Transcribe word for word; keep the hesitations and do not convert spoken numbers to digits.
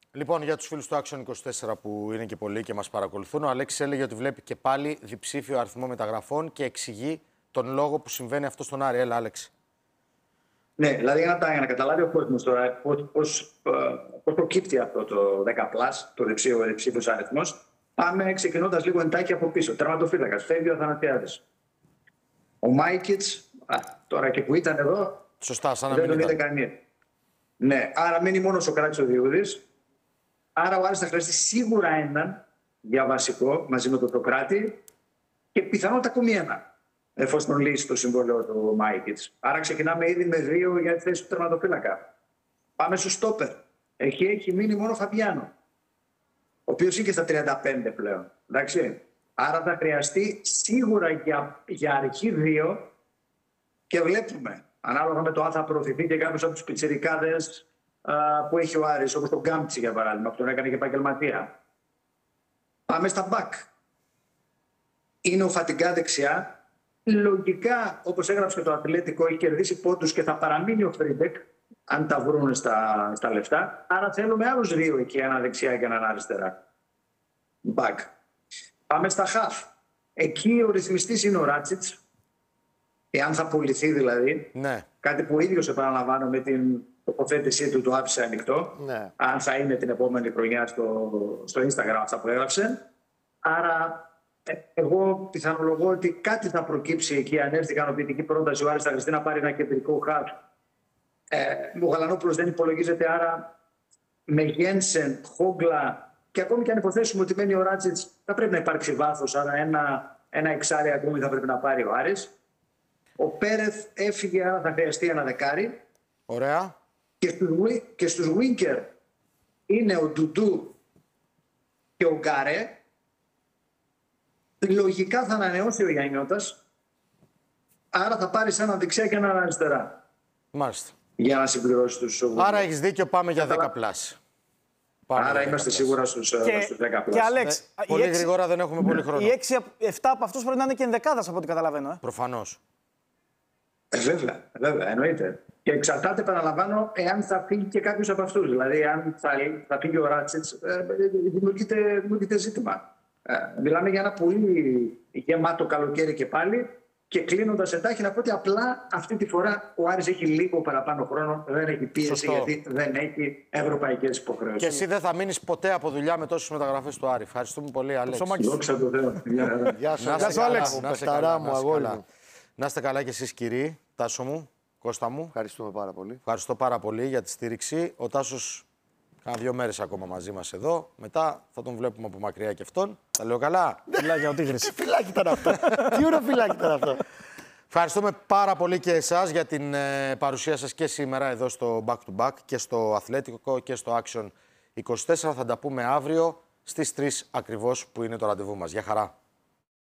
Λοιπόν, για τους φίλους του Action είκοσι τέσσερα που είναι και πολλοί και μας παρακολουθούν, ο Αλέξης έλεγε ότι βλέπει και πάλι διψήφιο αριθμό μεταγραφών και εξηγεί τον λόγο που συμβαίνει αυτό στον Άρη. Έλα, Άλεξη. Ναι, δηλαδή για να, για να καταλάβει ο κόσμος τώρα πώς, πώς, πώς προκύπτει αυτό το δέκα πλας, το διψήφιος αριθμός, πάμε ξεκινώντας λίγο εντάκι από πίσω. Τερματοφύλακας, φεύγει ο Αθανασιάδης. Ο Μάικιτς, τώρα και που ήταν εδώ, σωστά, σαν να δεν μην τον είδε ήταν. κανείς. Ναι, άρα μένει μόνος ο Κράτης ο Διούδης. Άρα ο Άρης θα χρειαστεί σίγουρα έναν για βασικό μαζί με τον Σοκράτη και πιθανότατα ακόμη ένα, εφόσον λύσει το συμβόλαιο του Μάικιτς. Άρα ξεκινάμε ήδη με δύο για τη θέση του τερματοφύλακα. Πάμε στο στόπερ. Εκεί έχει μείνει μόνο ο Φαμπιάνο, ο οποίος είναι και στα τριάντα πέντε πλέον. Εντάξει. Άρα θα χρειαστεί σίγουρα για, για αρχή δύο και βλέπουμε, ανάλογα με το αν θα προωθηθεί και κάποιος από τους πιτσιρικάδες που έχει ο Άρης, όπως τον Γκάμτσι για παράδειγμα, που τον έκανε και επαγγελματία. Πάμε στα μπακ. Είναι ο Φατιγκά δεξιά. Λογικά, όπως έγραψε το Ατλέτικο, έχει κερδίσει πόντους και θα παραμείνει ο Φρίντεκ, αν τα βρουν στα, στα λεφτά. Άρα θέλουμε άλλους δύο εκεί, ένα δεξιά και έναν αριστερά. Μπακ. Πάμε στα χαφ. Εκεί ο ρυθμιστής είναι ο Ράτσιτς, εάν θα πουληθεί δηλαδή. Ναι. Κάτι που ο ίδιος, επαναλαμβάνω, με την τοποθέτησή του το άφησε ανοιχτό. Ναι. Αν θα είναι την επόμενη χρονιά στο, στο Instagram αυτά που έγραψε. Άρα ε, εγώ πιθανολογώ ότι κάτι θα προκύψει εκεί, αν έρθει ικανοποιητική πρόταση ο Άρης θα χρειαστεί να πάρει ένα κεντρικό χαφ. Ε, ο Γαλανόπουλος δεν υπολογίζεται, άρα με Γένσεν, Χόγκλα και ακόμη και αν υποθέσουμε ότι μένει ο Ράτσιτς, θα πρέπει να υπάρξει βάθος, άρα ένα, ένα εξάρι ακόμη θα πρέπει να πάρει ο Άρης. Ο Πέρεθ έφυγε, άρα θα χρειαστεί ένα δεκάρι. Ωραία. Και στους, και στους Winker είναι ο Ντουντού και ο Γκάρε. Λογικά θα ανανεώσει ο Γιαννιώτας. Άρα θα πάρεις ένα δεξιά και ένα αριστερά. Μάλιστα. Για να συμπληρώσει τους οβούλους. Άρα έχεις δίκιο, πάμε για δέκα πλας. Άρα είμαστε σίγουρα στους, και, στους δέκα πλας. Και Αλέξ, ε, πολύ έξι, γρήγορα δεν έχουμε πολύ χρόνο. Οι έξι εφτά από αυτούς πρέπει να είναι και ενδεκάδας από ό,τι καταλαβαίνω. Ε. Προφανώς. Ε, βέβαια, βέβαια, εννοείται. Και εξαρτάται, παραλαμβάνω, εάν θα φύγει και κάποιος από αυτούς. Δηλαδή, αν θα, θα φύγει ο Ράτσιτς, ε, δημιουργείται, δημιουργείται ζήτημα. Ε, μιλάμε για ένα πολύ γεμάτο καλοκαίρι και πάλι. Και κλείνοντας εντάχει, να πω ότι απλά αυτή τη φορά ο Άρης έχει λίγο παραπάνω χρόνο, δεν έχει πίεση. Σωστό. Γιατί δεν έχει ευρωπαϊκές υποχρεώσεις. Και εσύ δεν θα μείνεις ποτέ από δουλειά με τόσες μεταγραφές του Άρη. Ευχαριστούμε πολύ, Αλέξη. Δόξα τω Θεώ. Γεια σου, Αλέξη. Να είστε καλά, μου αγόρι. Να είστε καλά και εσείς, κύριοι. Τάσο μου, Κώστα μου. Ευχαριστούμε πάρα πολύ. Ευχαριστώ πάρα πολύ για τη στήριξη. Ο Τάσος κάνα δύο μέρες ακόμα μαζί μας εδώ. Μετά θα τον βλέπουμε από μακριά και αυτόν. Τα λέω καλά. Φυλάκια ο Τίγρης. Τι φυλάκι ήταν αυτό. Τι ωραίο φυλάκι ήταν αυτό. Ευχαριστούμε πάρα πολύ και εσάς για την ε, παρουσία σας και σήμερα εδώ στο Back to Back και στο Αθλέτικο και στο Action είκοσι τέσσερα. Θα τα πούμε αύριο στις τρεις ακριβώς που είναι το ραντεβού μας. Γεια χαρά.